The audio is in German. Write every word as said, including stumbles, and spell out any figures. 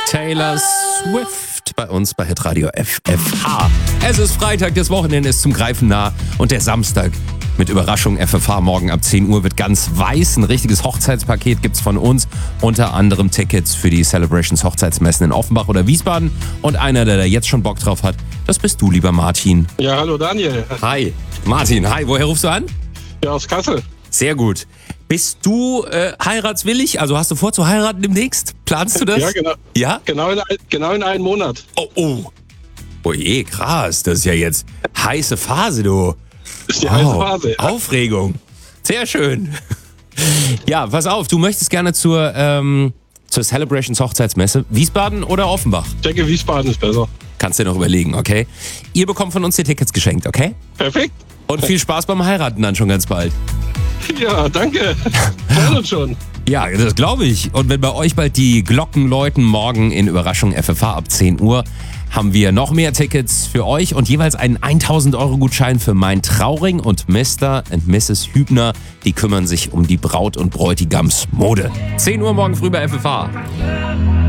Taylor Swift bei uns bei Hitradio F F H. Es ist Freitag, das Wochenende ist zum Greifen nah und der Samstag mit Überraschung F F H morgen ab zehn Uhr wird ganz weiß. Ein richtiges Hochzeitspaket gibt's von uns. Unter anderem Tickets für die Celebrations Hochzeitsmessen in Offenbach oder Wiesbaden. Und einer, der da jetzt schon Bock drauf hat, das bist du, lieber Martin. Ja, hallo Daniel. Hi. Martin, hi. Woher rufst du an? Ja, aus Kassel. Sehr gut. Bist du äh, heiratswillig? Also hast du vor zu heiraten demnächst? Planst du das? Ja, genau. Ja? Genau in, ein- genau in einem Monat. Oh, oh. Oh je, krass. Das ist ja jetzt heiße Phase, du. Das ist die heiße Phase. Ja. Aufregung. Sehr schön. Ja, pass auf, du möchtest gerne zur, ähm, zur Celebrations Hochzeitsmesse. Wiesbaden oder Offenbach? Ich denke, Wiesbaden ist besser. Kannst dir noch überlegen, okay? Ihr bekommt von uns die Tickets geschenkt, okay? Perfekt. Und viel Spaß beim Heiraten dann schon ganz bald. Ja, danke. Freuen uns schon. Ja, das glaube ich. Und wenn bei euch bald die Glocken läuten, morgen in Überraschung F F H ab zehn Uhr, haben wir noch mehr Tickets für euch und jeweils einen tausend Euro Gutschein für Mein Trauring und Mister und Misses Hübner. Die kümmern sich um die Braut und Bräutigams Mode. zehn Uhr morgen früh bei F F H.